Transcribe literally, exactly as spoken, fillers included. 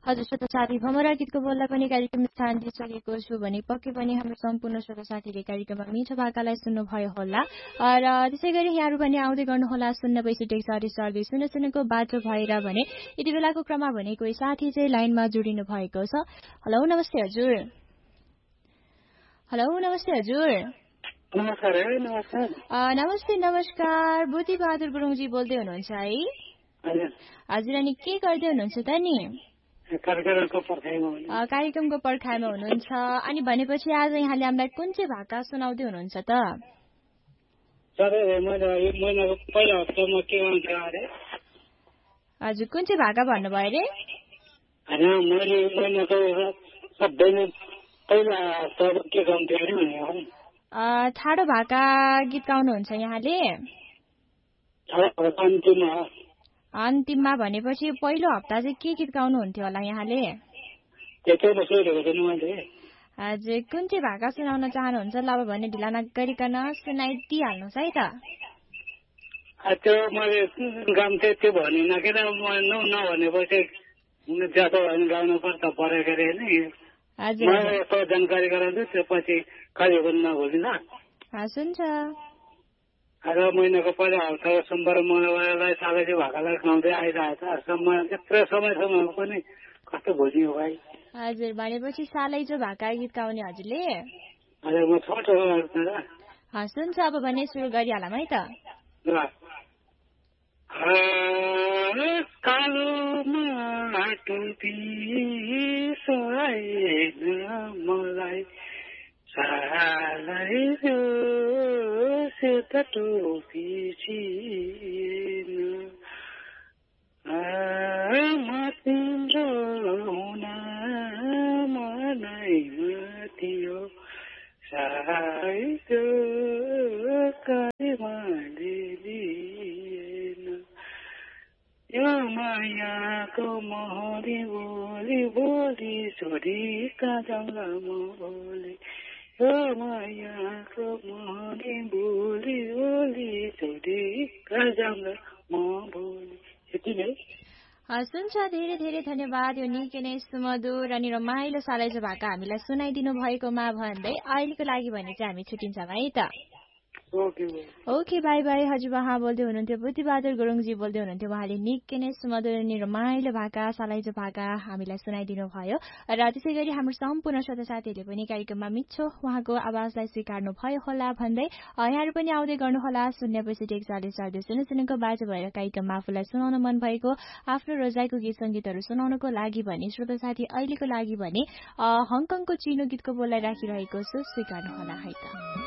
हजुर श्रोता साथी भमरा गीतको बोल्दा पनि कार्यक्रम स्थान दिइसकेको छु भने पक्कै पनि हाम्रो सम्पूर्ण श्रोता साथीले कार्यक्रममा मिठो भाकालाई सुन्नुभयो होला र त्यसै गरी यहाँहरू पनि आउँदै गर्नुहोला शून्य बैसठी एकसाठी चार दुई शून्य शून्यको बाटो भएर भने यति बेलाको क्रममा भने कोही साथी चाहिँ लाइनमा जोडिनु भएको छ। हेलो नमस्ते हजुर। हेलो नमस्ते हजुर। नमस्कार नमस्कार नमस्ते नमस्कार बुद्धि बहादुर गुरुङजी बोल्दै हुनुहुन्छ है? हजुर अनि के गर्दै हुनुहुन्छ त नि? कार्यक्रमको पर्खाइमा हुनुहुन्छ। अनि भनेपछि आज यहाँले हामीलाई कुन चाहिँ भाका सुनाउँदै हुनुहुन्छ त? हजुर कुन चाहिँ भाका भन्नुभयो अरे? ठाडो भाका गीत गाउनुहुन्छ यहाँले? अन्तिममा भनेपछि पहिलो हप्ता चाहिँ के गीत गाउनुहुन्थ्यो होला यहाँले? हजुर कुन चाहिँ भाका सुनाउन चाहनुहुन्छ? ल अब भने ढिला नगरिकन सुनाइदिइहाल्नुहोस् है त। त्यो मैले गाउँथे त्यो भनेन किन नभनेपछि गाउनु पर्छ परेको अरे नि। हजुर यसो जानकारी गराउँछु त्यसपछि कहिले पनि नभुलिन। हस् हुन्छ। र महिनाको पहिलो हप्ता सोमबार मङ्गलबारलाई सालैको भाकालाई गाउँदै आइरहेको छ। समय त्यत्रो समयसम्म पनि कस्तो भुलियो भाइ। हजुर भनेपछि सालैजो भाका गीत गाउने हजुरले? हजुर म छोटो हस् हुन्छ। अब भने सुरु गरिहालौँ है त। कालो माटो बिसोएन मलाई सालैजो सेता टोपी छिन म तिम्रो हुन मनाइमा थियो सालैजो कालीमाले लिएन यो मायाको मोहरी बोली बोली छोरी कहाँ जाउँला म बोली यो मायाको मोहरी बोली बोली छोरी कहाँ जाउँला म बोली। यति नै। हस् हुन्छ। धेरै धेरै धन्यवाद यो निकै नै सुमधुर अनि रमाइलो सालैजो भाका हामीलाई सुनाइदिनु भएकोमा भन्दै अहिलेको लागि भने चाहिँ हामी छुट्टिन्छौँ है त। Okay by by. हजुर उहाँ बोल्दै हुनुहुन्थ्यो बुद्धि बहादुर गुरुङजी बोल्दै हुनुहुन्थ्यो। उहाँले निकै नै सुमधुर अनि रमाइलो भाका सालैजो भाका हामीलाई सुनाइदिनु भयो र त्यसै गरी हाम्रो सम्पूर्ण श्रोता साथीहरूले पनि कार्यक्रममा मिठो उहाँको आवाजलाई स्वीकार्नु भयो होला भन्दै यहाँहरू पनि आउँदै गर्नुहोला शून्य पैँसठी एकचालिस चार दुई शून्य शून्यको बाटो भएर कार्यक्रममा आफूलाई सुनाउन मन भएको आफ्नो रोजाइको गीत सङ्गीतहरू सुनाउनको लागि भने श्रोता साथी अहिलेको लागि भने हङकङको चिनो गीतको बोललाई राखिरहेको छु स्वीकार्नुहोला है त।